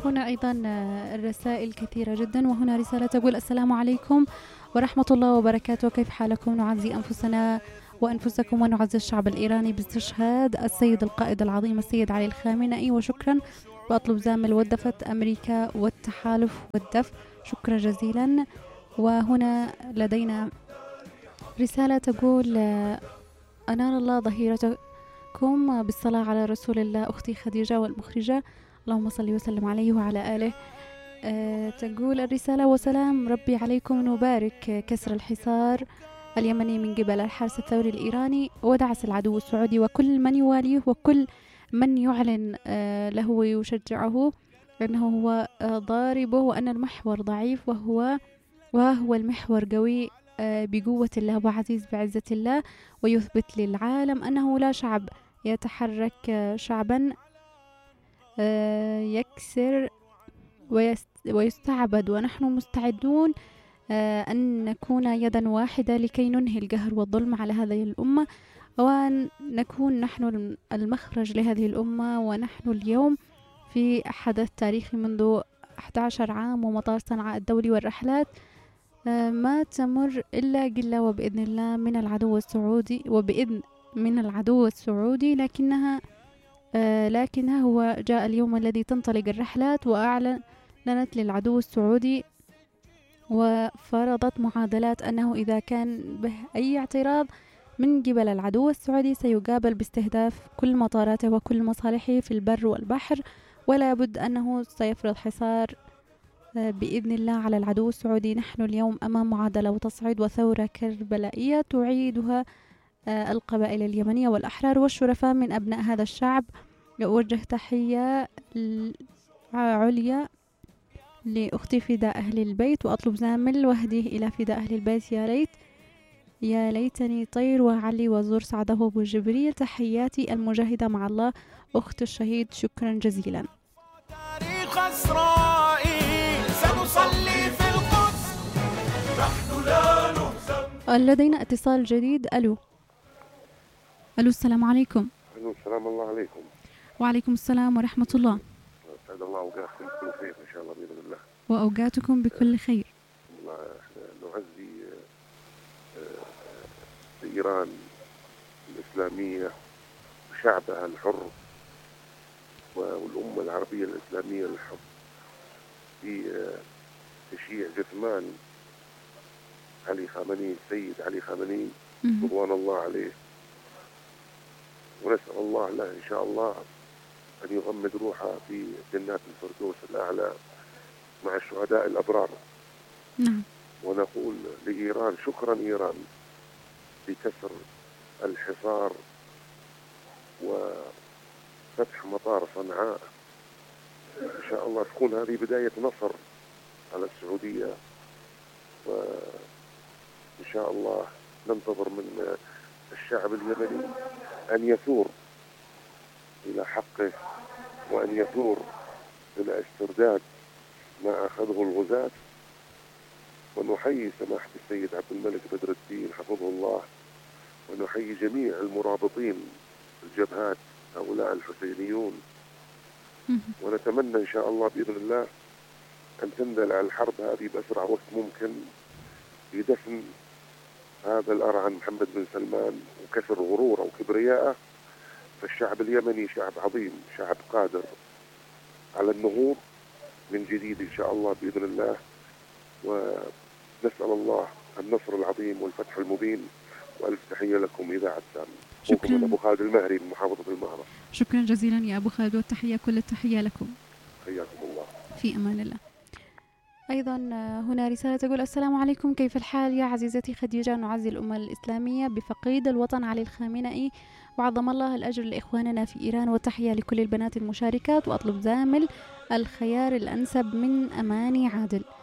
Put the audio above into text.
هنا أيضا الرسائل كثيرة جدا، وهنا رسالة تقول: السلام عليكم ورحمة الله وبركاته، كيف حالكم؟ نعزي أنفسنا وأنفسكم ونعزي الشعب الإيراني باستشهاد السيد القائد العظيم السيد علي الخامنئي، وشكرا. وأطلب زامل ودفة أمريكا والتحالف والدف. شكرا جزيلا. وهنا لدينا رسالة تقول: أنار الله ظهيرتكم بالصلاة على رسول الله أختي خديجة والمخرجة، اللهم صل وسلم عليه وعلى آله. تقول الرسالة: وسلام ربي عليكم، نبارك كسر الحصار اليمني من قبل الحرس الثوري الإيراني ودعس العدو السعودي وكل من يواليه وكل من يعلن له ويشجعه أنه هو ضاربه، وأن المحور ضعيف وهو المحور قوي بقوة الله وعزيز بعزة الله، ويثبت للعالم أنه لا شعب يتحرك شعبا يكسر ويستعبد، ونحن مستعدون أن نكون يدا واحدة لكي ننهي القهر والظلم على هذه الأمة، وأن نكون نحن المخرج لهذه الأمة. ونحن اليوم في حدث تاريخي منذ 11 عام، ومطار صنعاء الدولي والرحلات ما تمر إلا قلة وبإذن الله من العدو السعودي، لكنها هو جاء اليوم الذي تنطلق الرحلات، وأعلنت للعدو السعودي وفرضت معادلات أنه إذا كان به أي اعتراض من قبل العدو السعودي سيقابل باستهداف كل مطاراته وكل مصالحه في البر والبحر، ولا بد أنه سيفرض حصار بإذن الله على العدو السعودي. نحن اليوم أمام معادلة وتصعيد وثورة كربلائية تعيدها القبائل اليمنية والأحرار والشرفاء من أبناء هذا الشعب. أوجه تحية عليا لأختي فداء أهل البيت، وأطلب زامل وهديه إلى فداء أهل البيت. يا ليتني طير وعلي وزور سعده أبو جبريل. تحياتي المجاهدة مع الله أخت الشهيد. شكرا جزيلا. تاريخ إسرائيل سنصلي في القدس، نحن لا نهزم. لدينا اتصال جديد. ألو السلام عليكم. السلام الله عليكم. وعليكم السلام ورحمة الله. سعد الله أوقاتكم بكل خير إن شاء الله بإذن الله. وأوقاتكم بكل خير. احنا نعزي إيران الإسلامية وشعبها الحر والأمة العربية الإسلامية الحر في تشييع جثمان علي خامنئي، السيد علي خامنئي رضوان الله عليه، ونسأل الله له إن شاء الله أن يغمد روحه في جنات الفردوس الأعلى مع الشهداء الأبرار. نعم. ونقول لإيران شكرا إيران بكسر الحصار وفتح مطار صنعاء. إن شاء الله تكون هذه بداية نصر على السعودية، وإن شاء الله ننتظر من الشعب اليمني أن يثور إلى حقه، وأن يثور إلى استرداد ما أخذه الغزاة. ونحيي سماحة السيد عبد الملك بدر الدين حفظه الله، ونحيي جميع المرابطين الجبهات هؤلاء الحسينيون، ونتمنى إن شاء الله بإذن الله أن تندلع الحرب هذه بأسرع وقت ممكن بدفن هذا الأرعن محمد بن سلمان وكسر غروره وكبرياءه. فالشعب اليمني شعب عظيم، شعب قادر على النهوض من جديد إن شاء الله بإذن الله. ونسأل الله النصر العظيم والفتح المبين. وألف تحية لكم إذاعة سام. شكرا. أبو خالد المهري من محافظة المهرة. شكرا جزيلا يا أبو خالد، والتحية كل التحية لكم. حياكم الله. في أمان الله. أيضا هنا رسالة تقول: السلام عليكم، كيف الحال يا عزيزتي خديجة؟ نعزي الأمة الإسلامية بفقيد الوطن علي الخامنئي، وعظم الله الأجر لإخواننا في إيران، وتحية لكل البنات المشاركات. وأطلب زامل الخيار الأنسب من أماني عادل.